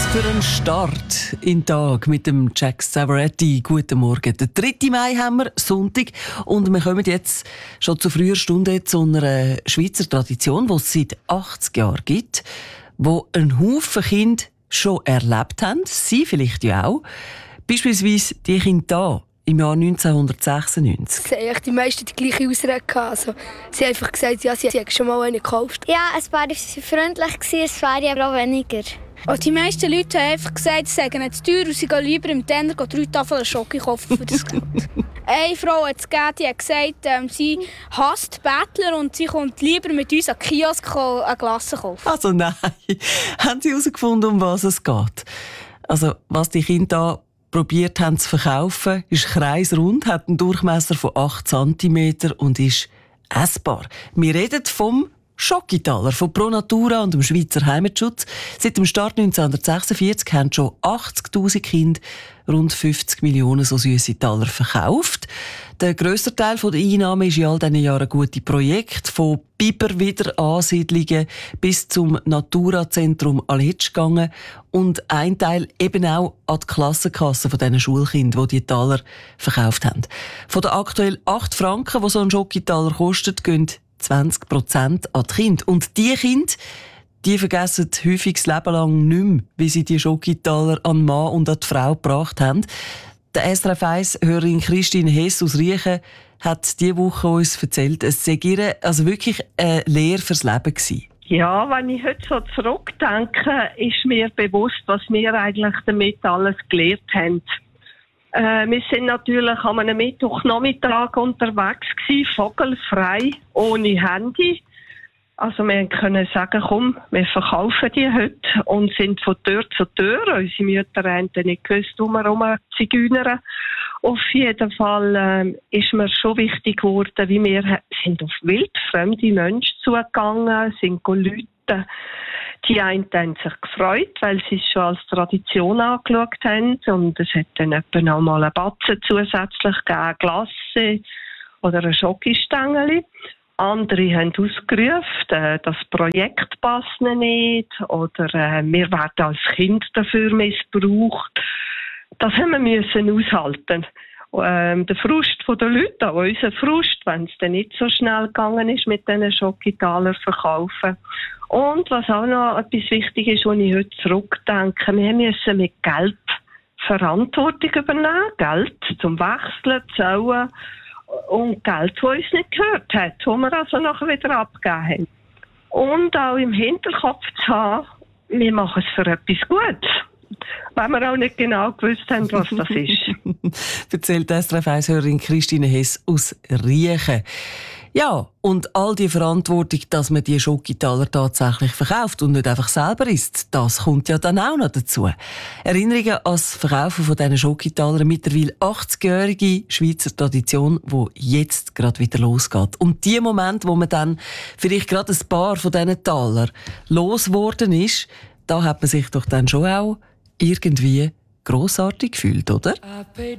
Für einen Start in den Tag mit dem Jack Savoretti. Guten Morgen. Den 3. Mai haben wir, Sonntag. Und wir kommen jetzt schon zu früher Stunde zu einer Schweizer Tradition, die es seit 80 Jahren gibt, wo ein Haufen Kinder schon erlebt haben. Sie vielleicht ja auch. Beispielsweise die Kinder hier im Jahr 1996. Sie haben die meisten die gleiche Ausrede gehabt. Also, sie haben einfach gesagt, ja, sie haben schon mal eine gekauft. Ja, ein paar waren freundlich, ein paar aber auch weniger. Und die meisten Leute haben einfach gesagt, sie sagen nicht zu teuer und sie gehen lieber im Tenner 3 Tafeln Schoki kaufen für das Geld. Eine Frau hat es gegeben, die hat gesagt, sie hasst Bettler und sie kommt lieber mit uns an den Kiosk eine Glasse kaufen. Also nein, haben Sie herausgefunden, um was es geht? Also, was die Kinder hier probiert haben zu verkaufen, ist kreisrund, hat einen Durchmesser von 8 cm und ist essbar. Wir reden vom Schokitaler von Pro Natura und dem Schweizer Heimatschutz. Seit dem Start 1946 haben schon 80'000 Kinder rund 50 Millionen so süsse Taler verkauft. Der grösste Teil der Einnahmen ist in all diesen Jahren gute Projekte, von Biberwiederansiedlungen bis zum Natura-Zentrum Aletsch gegangen und ein Teil eben auch an die Klassenkasse von diesen Schulkindern, die Taler verkauft haben. Von den aktuell 8 Franken, die so ein Schokitaler kostet, gehen 20% an die Kinder. Und die Kinder, die vergessen häufig das Leben lang nicht mehr, wie sie die Schokitaler an den Mann und an die Frau gebracht haben. Der SRF 1-Hörerin Christine Hess aus Riechen hat diese Woche uns erzählt, es sei ihr also wirklich eine Lehre fürs Leben gewesen. Ja, wenn ich heute so zurückdenke, ist mir bewusst, was wir eigentlich damit alles gelernt haben. Wir sind natürlich an einem Mittwochnachmittag unterwegs gewesen, vogelfrei, ohne Handy. Also wir können sagen, komm, wir verkaufen die heute und sind von Tür zu Tür. Unsere Mütter haben nicht gewusst, wo wir rumzigeunern. Auf jeden Fall ist mir schon wichtig geworden, wie wir sind auf wildfremde Menschen zugegangen, sind Leute. Die einen haben sich gefreut, weil sie es schon als Tradition angeschaut haben. Und es hat dann etwa auch mal eine Batzen zusätzlich gegeben, Glasse oder ein Schokostängeli. Andere haben ausgerufen, das Projekt passt nicht oder wir werden als Kind dafür missbraucht. Das haben wir müssen aushalten. Der Frust der Leute, auch unser Frust, wenn es dann nicht so schnell gegangen ist mit diesen Schokitaler verkaufen. Und was auch noch etwas wichtig ist, wenn ich heute zurückdenke, wir müssen mit Geld Verantwortung übernehmen. Geld zum Wechseln, Zahlen und Geld, das uns nicht gehört hat, das wir also nachher wieder abgegeben haben. Und auch im Hinterkopf zu haben, wir machen es für etwas Gutes. Weil wir auch nicht genau gewusst haben, was das ist. Erzählt die SRF 1-Hörerin Christine Hess aus Riechen. Ja, und all die Verantwortung, dass man die Schokitaler tatsächlich verkauft und nicht einfach selber isst, das kommt ja dann auch noch dazu. Erinnerungen an das Verkaufen von diesen Schokitalern, mittlerweile 80-jährige Schweizer Tradition, die jetzt gerade wieder losgeht. Und die Momente, wo man dann vielleicht gerade ein paar von diesen Taler losgeworden ist, da hat man sich doch dann schon auch irgendwie grossartig gefühlt, oder?